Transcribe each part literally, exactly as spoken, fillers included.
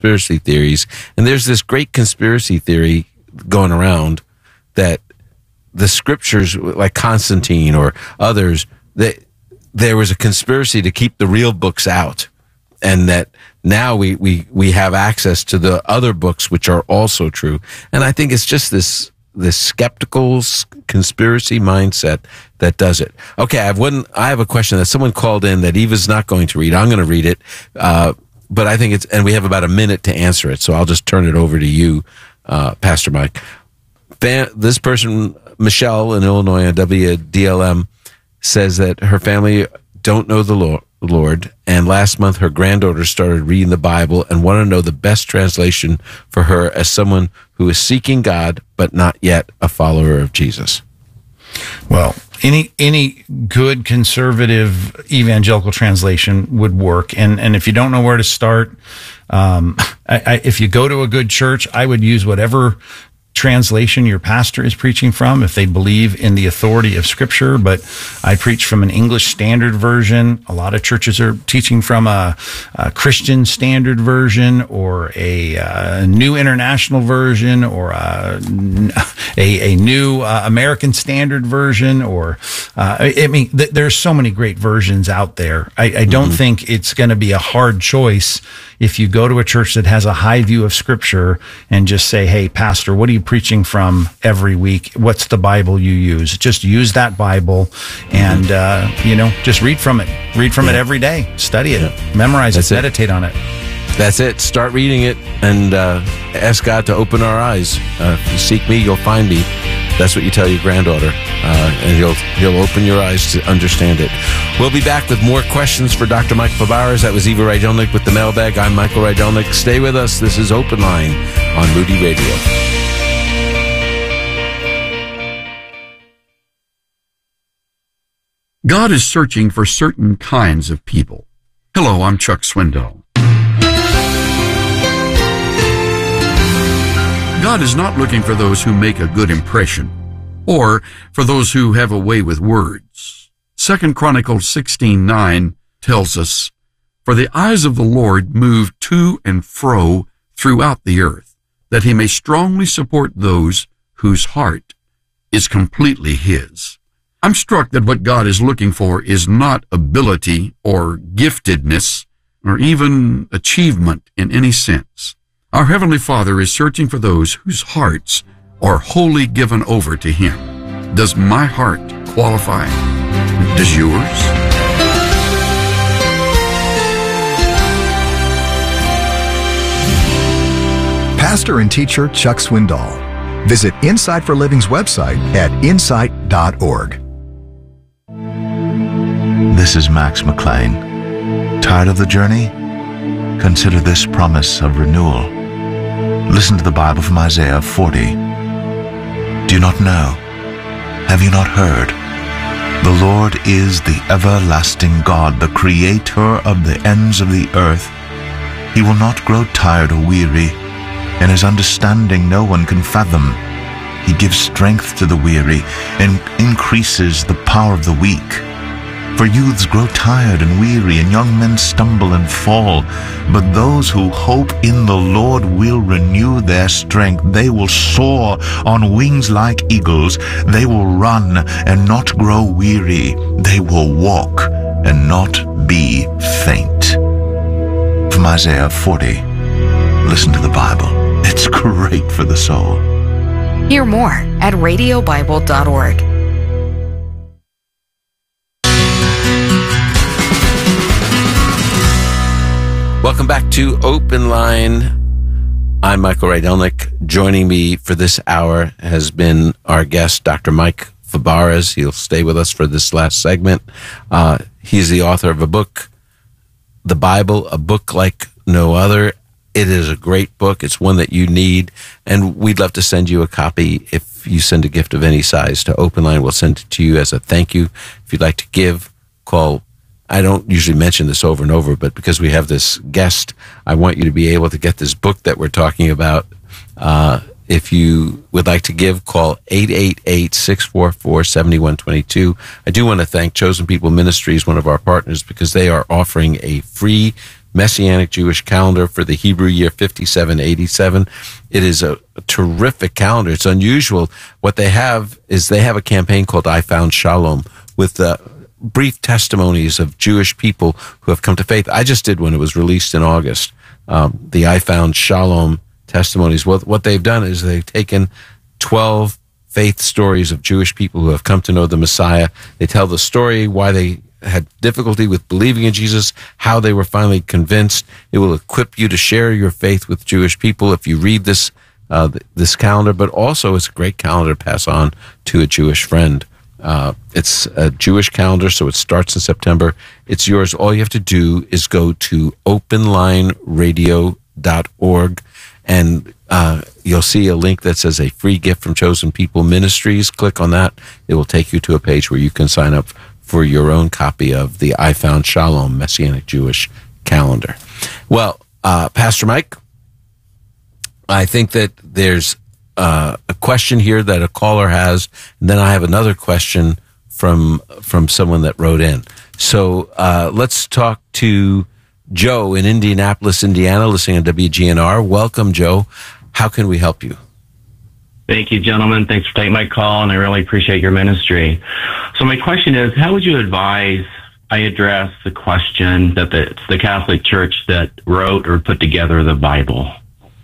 conspiracy theories. And there's this great conspiracy theory going around that the scriptures, like Constantine or others, that there was a conspiracy to keep the real books out, and that now we, we, we have access to the other books, which are also true. And I think it's just this, this skeptical conspiracy mindset that does it. Okay. I have one, I have a question that someone called in that Eva's not going to read. I'm going to read it. Uh, but I think it's, and we have about a minute to answer it. So I'll just turn it over to you, uh, Pastor Mike. This person, Michelle in Illinois on W D L M, says that her family don't know the Lord, and last month her granddaughter started reading the Bible and wanted to know the best translation for her as someone who is seeking God but not yet a follower of Jesus. Well, any any good conservative evangelical translation would work, and and if you don't know where to start, um, I, I, if you go to a good church, I would use whatever translation your pastor is preaching from, if they believe in the authority of Scripture. But I preach from an English Standard Version. A lot of churches are teaching from a, a Christian Standard Version, or a, a New International Version, or a, a, a New uh, American Standard Version, or uh, I mean, th- there's so many great versions out there. I, I don't mm-hmm. think it's going to be a hard choice if you go to a church that has a high view of Scripture and just say, hey, pastor, what are you preaching from every week? What's the Bible you use? Just use that Bible and, uh, you know, just read from it. Read from yeah. it every day. Study it. Yeah. Memorize That's it. it. Meditate on it. That's it. Start reading it and uh, ask God to open our eyes. Uh, if you seek me, you'll find me. That's what you tell your granddaughter, uh, and he'll he'll open your eyes to understand it. We'll be back with more questions for Doctor Mike Fabarez. That was Eva Rydelnik with the mailbag. I'm Michael Rydelnik. Stay with us. This is Open Line on Moody Radio. God is searching for certain kinds of people. Hello, I'm Chuck Swindoll. God is not looking for those who make a good impression, or for those who have a way with words. Second Chronicles sixteen nine tells us, "For the eyes of the Lord move to and fro throughout the earth, that he may strongly support those whose heart is completely his." I'm struck that what God is looking for is not ability or giftedness or even achievement in any sense. Our Heavenly Father is searching for those whose hearts are wholly given over to Him. Does my heart qualify? Does yours? Pastor and teacher Chuck Swindoll. Visit Insight for Living's website at insight dot org. This is Max McLean. Tired of the journey? Consider this promise of renewal. Listen to the Bible from Isaiah forty. Do you not know? Have you not heard? The Lord is the everlasting God, the creator of the ends of the earth. He will not grow tired or weary, and his understanding no one can fathom. He gives strength to the weary and increases the power of the weak. For youths grow tired and weary, and young men stumble and fall. But those who hope in the Lord will renew their strength. They will soar on wings like eagles. They will run and not grow weary. They will walk and not be faint. From Isaiah forty, listen to the Bible. It's great for the soul. Hear more at radio bible dot org. Welcome back to Open Line. I'm Michael Rydelnik. Joining me for this hour has been our guest, Doctor Mike Fabarez. He'll stay with us for this last segment. Uh, he's the author of a book, The Bible, a book like no other. It is a great book. It's one that you need, and we'd love to send you a copy. If you send a gift of any size to Open Line, we'll send it to you as a thank you. If you'd like to give, call. I don't usually mention this over and over, but because we have this guest, I want you to be able to get this book that we're talking about. Uh, if you would like to give, call eight eight eight, six four four, seven one two two. I do want to thank Chosen People Ministries, one of our partners, because they are offering a free Messianic Jewish calendar for the Hebrew year fifty-seven eighty-seven. It is a, a terrific calendar. It's unusual. What they have is they have a campaign called I Found Shalom with uh, brief testimonies of Jewish people who have come to faith. I just did when it was released in August. Um, the I Found Shalom testimonies. What, what they've done is they've taken twelve faith stories of Jewish people who have come to know the Messiah. They tell the story, why they had difficulty with believing in Jesus, how they were finally convinced. It will equip you to share your faith with Jewish people if you read this uh, this calendar, but also it's a great calendar to pass on to a Jewish friend. Uh, it's a Jewish calendar, so it starts in September. It's yours. All you have to do is go to open line radio dot org, and uh, you'll see a link that says a free gift from Chosen People Ministries. Click on that. It will take you to a page where you can sign up for your own copy of the I Found Shalom Messianic Jewish calendar. Well, uh, Pastor Mike, I think that there's uh, a question here that a caller has, and then I have another question from from someone that wrote in. So uh, let's talk to Joe in Indianapolis, Indiana, listening to W G N R. Welcome, Joe. How can we help you? Thank you, gentlemen. Thanks for taking my call, and I really appreciate your ministry. So my question is, how would you advise I address the question that the, it's the Catholic Church that wrote or put together the Bible?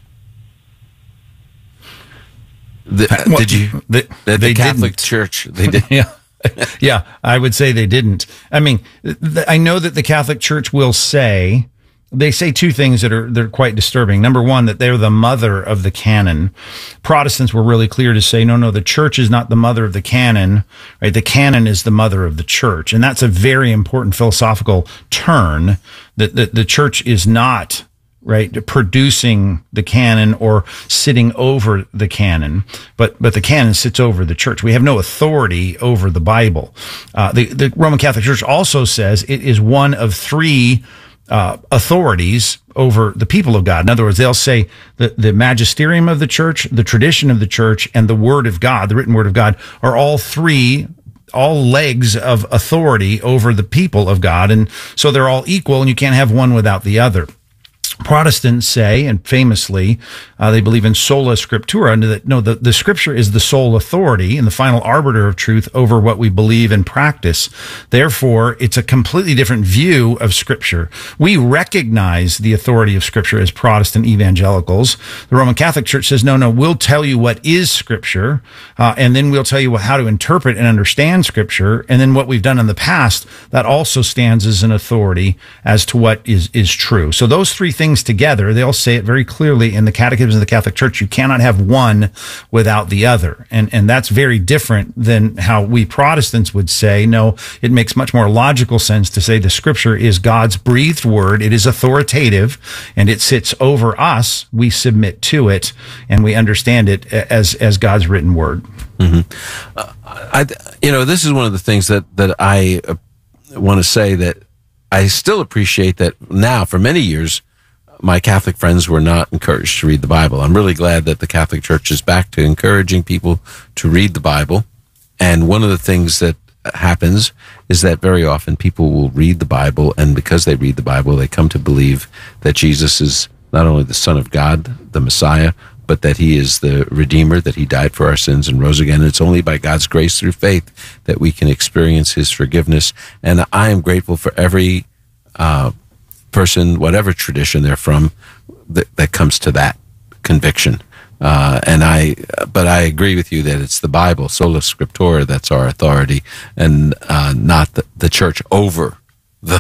The, uh, Well, did you? they- the, the they Catholic didn't. Church, they did. Yeah. Yeah, I would say they didn't. I mean, th- I know that the Catholic Church will say, they say two things that are, they're quite disturbing. Number one, that they're the mother of the canon. Protestants were really clear to say, no, no, the church is not the mother of the canon, right? The canon is the mother of the church. And that's a very important philosophical turn, that, that the church is not, right, producing the canon or sitting over the canon, but but the canon sits over the church. We have no authority over the Bible. Uh, the, the Roman Catholic Church also says it is one of three uh, authorities over the people of God. In other words, they'll say the, the magisterium of the church, the tradition of the church, and the word of God, the written word of God, are all three all legs of authority over the people of God. And so they're all equal, and you can't have one without the other. Protestants say, and famously, uh, they believe in sola scriptura, and that no, the, the scripture is the sole authority and the final arbiter of truth over what we believe and practice. Therefore, it's a completely different view of scripture. We recognize the authority of scripture as Protestant evangelicals. The Roman Catholic Church says, no, no, we'll tell you what is scripture, uh, and then we'll tell you how to interpret and understand scripture. And then what we've done in the past, that also stands as an authority as to what is, is true. So those three things together, they'll say it very clearly in the Catechism of the Catholic Church. You cannot have one without the other. And, and that's very different than how we Protestants would say, no, it makes much more logical sense to say the scripture is God's breathed word. It is authoritative and it sits over us. We submit to it and we understand it as, as God's written word. Mm-hmm. Uh, I, you know, this is one of the things that, that I uh, want to say, that I still appreciate that now. For many years, my Catholic friends were not encouraged to read the Bible. I'm really glad that the Catholic Church is back to encouraging people to read the Bible. And one of the things that happens is that very often people will read the Bible, and because they read the Bible, they come to believe that Jesus is not only the Son of God, the Messiah, but that he is the Redeemer, that he died for our sins and rose again. And it's only by God's grace through faith that we can experience his forgiveness. And I am grateful for every uh person, whatever tradition they're from, that, that comes to that conviction. Uh, and I, but I agree with you that it's the Bible, sola scriptura, that's our authority, and uh, not the, the church over the.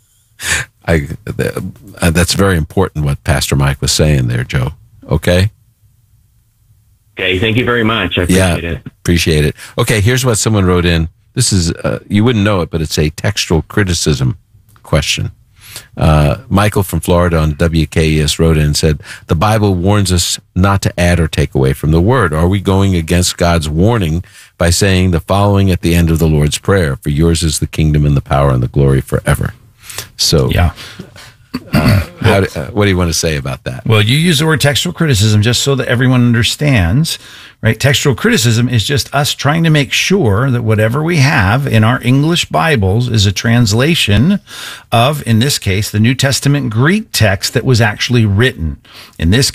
I. The, uh, that's very important what Pastor Mike was saying there, Joe. Okay. Okay, thank you very much. I appreciate yeah, it. Appreciate it. Okay, here's what someone wrote in. This is uh, you wouldn't know it, but it's a textual criticism question. Uh, Michael from Florida on W K E S wrote in and said, the Bible warns us not to add or take away from the word. Are we going against God's warning by saying the following at the end of the Lord's Prayer? For yours is the kingdom and the power and the glory forever. So, Yeah. Uh, how do, uh, what do you want to say about that? Well, you use the word textual criticism just so that everyone understands, right? Textual criticism is just us trying to make sure that whatever we have in our English Bibles is a translation of, in this case, the New Testament Greek text that was actually written. In this